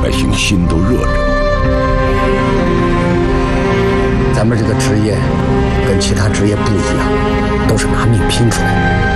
百姓心都热着。 咱们这个职业跟其他职业不一样，都是拿命拼出来的。